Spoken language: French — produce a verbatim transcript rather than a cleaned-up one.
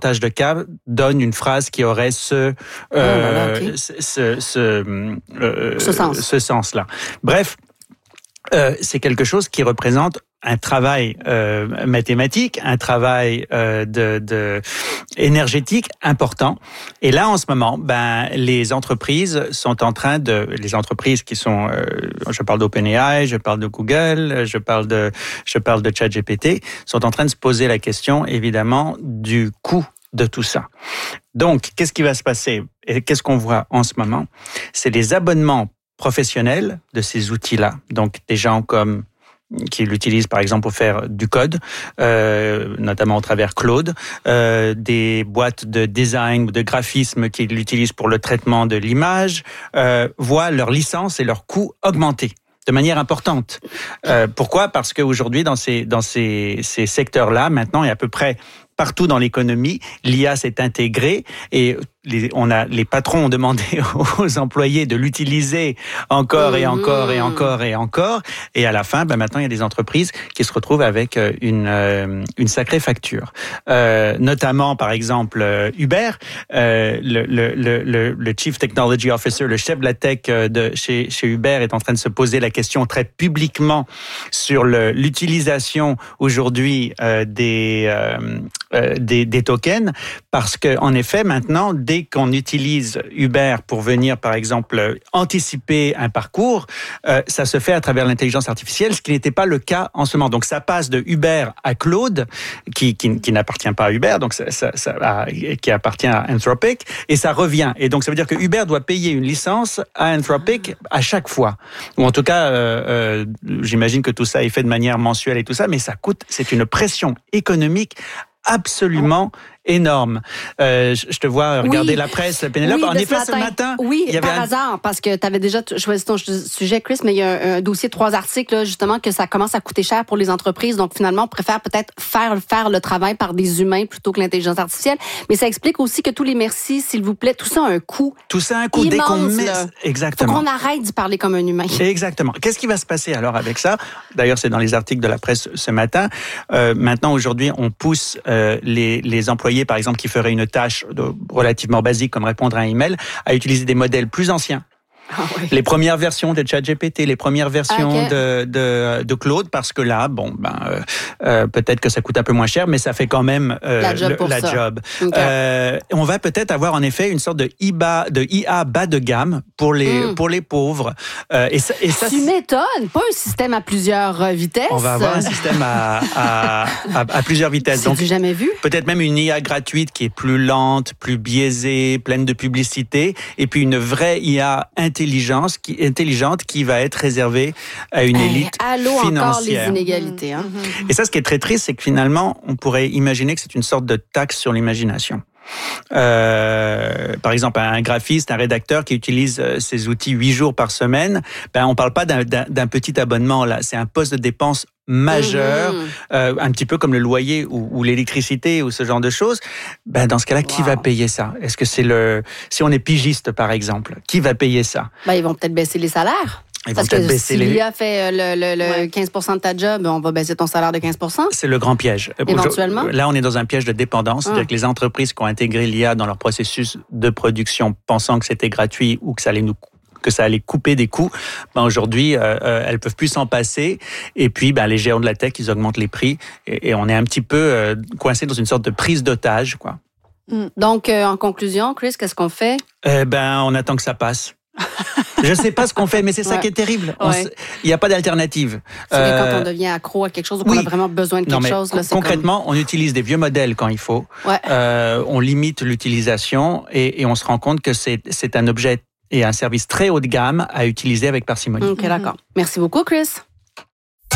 pourcentage de cas donne une phrase qui aurait ce, euh, oh là là, okay. ce, ce, ce, euh, ce, sens. ce sens-là. Bref, euh, c'est quelque chose qui représente un travail euh, mathématique, un travail euh, de, de énergétique important. Et là, en ce moment, ben les entreprises sont en train de, les entreprises qui sont, euh, je parle d'OpenAI, je parle de Google, je parle de, je parle de ChatGPT, sont en train de se poser la question, évidemment, du coût de tout ça. Donc, qu'est-ce qui va se passer et qu'est-ce qu'on voit en ce moment? C'est les abonnements professionnels de ces outils-là. Donc, des gens comme qui l'utilisent par exemple pour faire du code, euh, notamment au travers Claude, euh, des boîtes de design ou de graphisme qui l'utilisent pour le traitement de l'image, euh, voient leur licence et leur coût augmenter de manière importante. Euh, pourquoi? Parce qu'aujourd'hui, dans ces, dans ces, ces secteurs-là, maintenant, il y a à peu près partout dans l'économie, l'I A s'est intégrée et les, on a, les patrons ont demandé aux employés de l'utiliser encore et encore et encore et encore. Et à la fin, ben maintenant, il y a des entreprises qui se retrouvent avec une, une sacrée facture. Euh, notamment, par exemple, Uber, euh, le, le, le, le Chief Technology Officer, le chef de la tech de chez, chez Uber est en train de se poser la question très publiquement sur le, l'utilisation aujourd'hui euh, des... Euh, Euh, des, des tokens, parce que en effet, maintenant, dès qu'on utilise Uber pour venir, par exemple, anticiper un parcours, euh, ça se fait à travers l'intelligence artificielle, ce qui n'était pas le cas en ce moment. Donc, ça passe de Uber à Claude, qui, qui, qui n'appartient pas à Uber, donc ça, ça, ça a, qui appartient à Anthropic, et ça revient. Et donc, ça veut dire que Uber doit payer une licence à Anthropic à chaque fois. Ou en tout cas, euh, euh, j'imagine que tout ça est fait de manière mensuelle et tout ça, mais ça coûte, c'est une pression économique absolument énorme. Euh, je te vois regarder oui. la presse, Pénélope. Oui, en effet, ce matin, ce matin, oui, il y avait par un... hasard, parce que tu avais déjà choisi ton sujet, Chris, mais il y a un, un dossier de trois articles, là, justement, que ça commence à coûter cher pour les entreprises. Donc, finalement, on préfère peut-être faire, faire le travail par des humains plutôt que l'intelligence artificielle. Mais ça explique aussi que tous les merci, s'il vous plaît, tout ça a un coût. Tout ça a un coût. Immense, dès qu'on met... là. Exactement. Faut qu'on arrête d'y parler comme un humain. Exactement. Qu'est-ce qui va se passer alors avec ça? D'ailleurs, c'est dans les articles de la presse ce matin. Euh, maintenant, aujourd'hui, on pousse euh, les, les employés, par exemple, qui feraient une tâche de, relativement basique comme répondre à un email, à utiliser des modèles plus anciens. Ah oui. Les premières versions de ChatGPT, les premières versions okay. de, de, de Claude, parce que là, bon, ben, euh, euh, peut-être que ça coûte un peu moins cher, mais ça fait quand même euh, la job. Le, la job. Okay. Euh, on va peut-être avoir en effet une sorte de I A, de I A bas de gamme pour les, mm. pour les pauvres. Euh, et ça, et ça, tu m'étonnes, pas un système à plusieurs vitesses. On va avoir un système à, à, à, à plusieurs vitesses. C'est donc du jamais vu. Peut-être même une I A gratuite qui est plus lente, plus biaisée, pleine de publicité, et puis une vraie I A intelligente. Intelligence qui, intelligente qui va être réservée à une hey, élite allô financière. Encore les inégalités. Hein? Mmh. Et ça, ce qui est très triste, c'est que finalement, on pourrait imaginer que c'est une sorte de taxe sur l'imagination. Euh, par exemple, un graphiste, un rédacteur qui utilise euh, ces outils huit jours par semaine, ben, on parle pas d'un, d'un, d'un petit abonnement là, c'est un poste de dépense majeur, mmh. euh, un petit peu comme le loyer ou, ou l'électricité ou ce genre de choses. Ben, dans ce cas-là, wow. qui va payer ça? Est-ce que c'est le, si on est pigiste par exemple, qui va payer ça? Ben, ils vont peut-être baisser les salaires. Ils Parce vont que baisser si les... l'I A fait le, le, le ouais. quinze pour cent de ta job, on va baisser ton salaire de quinze pour cent. C'est le grand piège. Éventuellement. Là, on est dans un piège de dépendance. Ah. C'est-à-dire que les entreprises qui ont intégré l'I A dans leur processus de production, pensant que c'était gratuit ou que ça allait nous que ça allait couper des coûts, ben aujourd'hui, euh, euh, elles peuvent plus s'en passer. Et puis, ben, les géants de la tech, ils augmentent les prix. Et, et on est un petit peu euh, coincé dans une sorte de prise d'otage, quoi. Donc, euh, en conclusion, Chris, qu'est-ce qu'on fait? Eh ben, on attend que ça passe. Je ne sais pas ce qu'on fait, mais c'est ça ouais. qui est terrible. Il ouais. n'y a pas d'alternative. C'est euh, quand on devient accro à quelque chose ou qu'on oui. a vraiment besoin de quelque non, mais chose. Là, c'est concrètement, comme... on utilise des vieux modèles quand il faut. Ouais. Euh, on limite l'utilisation et, et on se rend compte que c'est, c'est un objet et un service très haut de gamme à utiliser avec parcimonie. OK, d'accord. Merci beaucoup, Chris.